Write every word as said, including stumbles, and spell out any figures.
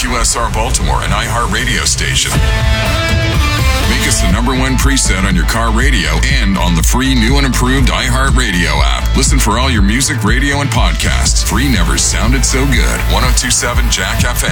Q S R Baltimore, an iHeartRadio station. Make us the number one preset on your car radio and on the free new and improved iHeartRadio app. Listen for all your music, radio, and podcasts. Free never sounded so good. ten twenty-seven Jack F M.